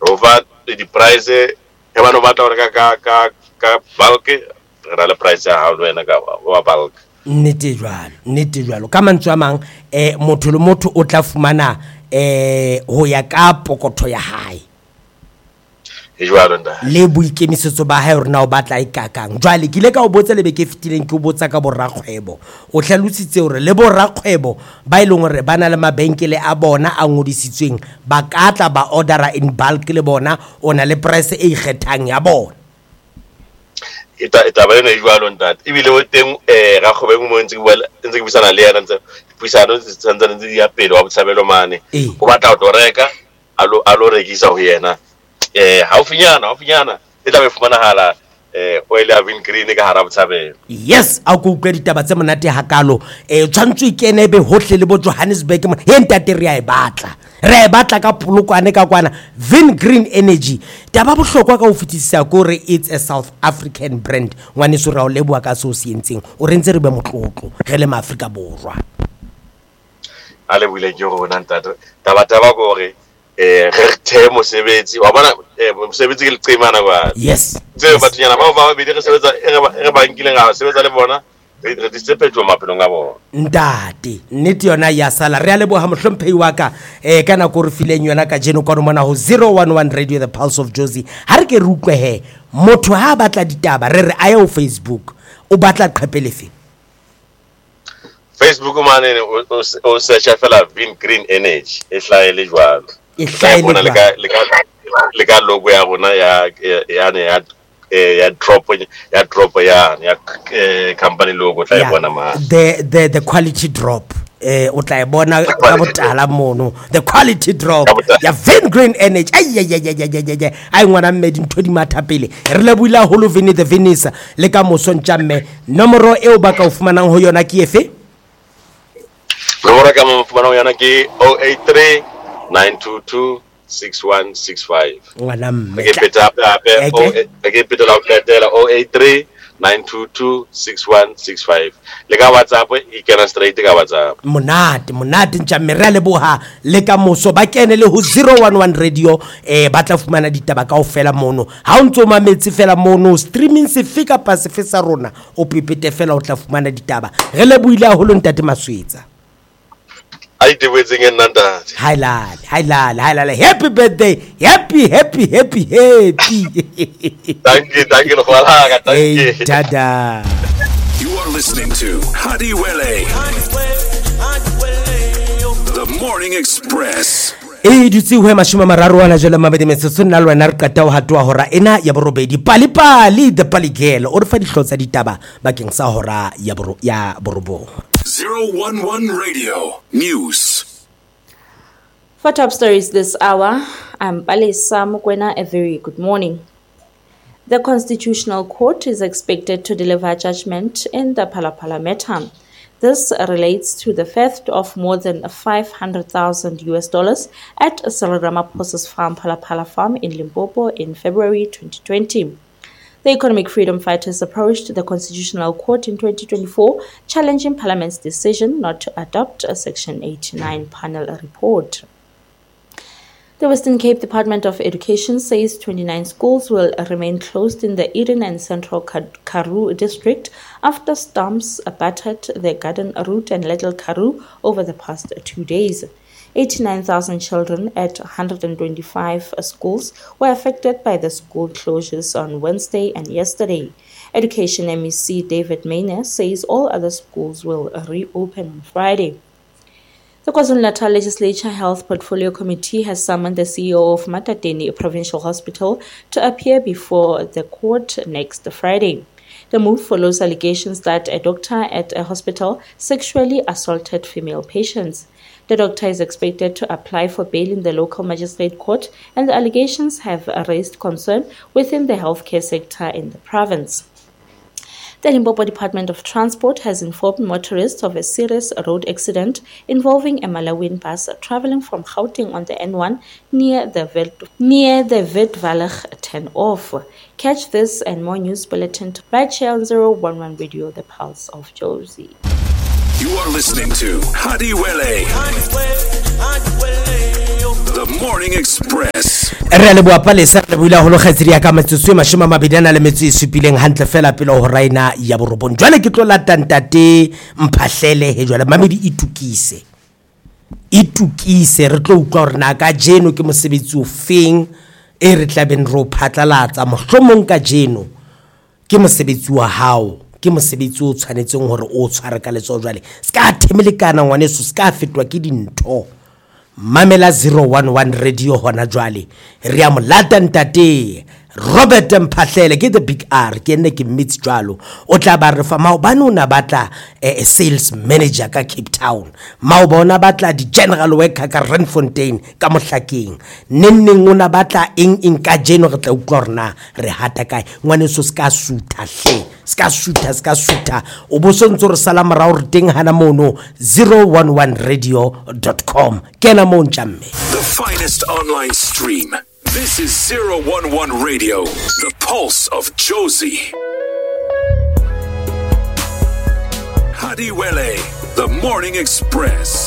Rova the price e ba no batla gore ka bulk ra le price ya hao wena ka wa bulk. nnete jwalo ka mantswe a mang motho le motho o tla fumana ho ya ka pokotho ya hae e jwalo nda le boikemisetso ba hae rena o batla ikakang jwale ke ile ka o botsa lebe ke fitileng ke o botsa ka borrakgwebo o hlalositse hore le borrakgwebo ba ileng hore bana le mabenkele a bona a ngodisitsweng ba ka tla ba ordera in bulk le bona ona le price e ikgethang ya bona ita ba ne jwalo ntate ibile o teng ga kgobeng mo ntse ke bisana le yana ntse puisano tsantsa ntse di ya pele wa botshabelo mane o batla go reka alo rekisa ho yena haufinyana e tla be fumana hala oil ya Vin Green ka hara botshabelo. Yes a go utlwa ditaba tse monate hakalo tshwantse ikene be hohle le bo Johannesburg he ntate re a e batla ka polokwane ka kwana Vin Green Energy taba bohlokwa ka ho fetisisa gore it's a South African brand ngwane so ra o leboa ka so se entseng o rentse re be motlotlo re le maAfrika borwa a le buile ke go ntate taba gore re the mosebetsi wa bona mosebetsi ke le tsemana kwa yes tse bathunyana ba be di re sebetsa re ba nkileng ga sebetsa le bona re disepetwa maphelong a bona ntate nnete yona ya sala re a leboha mohlomphehi wa ka kana go re fileng yona ka jeno kwa mona ho 011 Radio the Pulse of Jozi ha re ke re utlwe he motho ha batla ditaba re a yo Facebook o batla qhepelefe Facebook mane o search fela Vin Green Energy e hlaele jwalo le ka logo ya rona ya drop ya company logo tla bona ma the quality drop o tla e bona ka botala mono the quality drop ya Vin Green Energy ai ngwana mmedi ntho di matha pele re le buila holo Vin the Vinisa le ka mosontja mme nomoro eo ba ka o fumanang ho yona ke efe nomoro ka mo fumanang ho yona ke 083 922 6165 ngwana mme ke peta 083 922 6165 le ka WhatsApp e kena straight ka WhatsApp monate ntja mme le boha le ka moso ba kene le ho 011 Radio ba tla fumana ditaba kaofela mono ha o ntso mametsi fela mono streaming se fika pa se fesa rona o pipete fela o tla fumana ditaba re le buila ho lo ntate Maswetsa I do it again nanda Hailal happy birthday happy thank you thank you dada you are listening to Hadiwele the Morning Express dutse ho mashoma mararo ana jela mabedi metsotso nna lwana re qata ho hatwa hora ena ya borobedi pali the paligelo o re fa dihlotsa ditaba bakeng sa hora ya borobong 011 Radio News. For top stories this hour, I'm Palesa Mukwena. A very good morning. The Constitutional Court is expected to deliver judgment in the Phala matter. This relates to the theft of more than $500,000 at Cyril Ramaphosa's farm, Phala Farm in Limpopo in February 2020. The economic freedom fighters approached the Constitutional Court in 2024, challenging Parliament's decision not to adopt a Section 89 panel report. The Western Cape Department of Education says 29 schools will remain closed in the Eden and Central Karoo district after storms battered the Garden Route and Little Karoo over the past 2 days. 89,000 children at 125 schools were affected by the school closures on Wednesday and yesterday. Education MEC David Maynard says all other schools will reopen on Friday. The KwaZulu-Natal Legislature Health Portfolio Committee has summoned the CEO of Matateni Provincial Hospital to appear before the court next Friday. The move follows allegations that a doctor at a hospital sexually assaulted female patients. The doctor is expected to apply for bail in the local magistrate court, and the allegations have raised concern within the healthcare sector in the province. The Limpopo Department of Transport has informed motorists of a serious road accident involving a Malawian bus traveling from Gauteng on the N1 near the Witwatersrand turn-off. Catch this and more news bulletin right here on 011 Radio, the Pulse of Jozi. You are listening to Hadiwele The Morning Express. re le boa palesa re buile go logetsi ya ka metsotso e 27 hantle fela pele go raina ya borobong jwale ke tlo lata ntate Mphahlele he jwale mamedi itukise re tlo utlwa gore na ka jeno ke mosebetsi o feng e re tlabeng ro phatlalatsa mohlomong ka jeno ke mosebetsi wa hao ke mosebetsi o tshwanetseng gore o tshware ka letso jwale ska themelekana ngwaneso ska fetwa ke dintho Mamela 011 radio hona jwale re ya molata ntate Robert Mphahlele ke the big R ke nne ke mmitsi jwalo o tla ba re fa maobane o na batla sales manager ka Cape Town maobana batla di general worker ka Randfontein ka Mohlakeng nenneng o na batla eng ka jeno re tla utlwa rena re hata kae ngwaneso ska suta hle ska suta o bosontso re sala mara o re teng hana mono 011radio.com kena mo ntjamme The finest online stream. This is 011 Radio, the pulse of Josie. Hadi Wele, the Morning Express.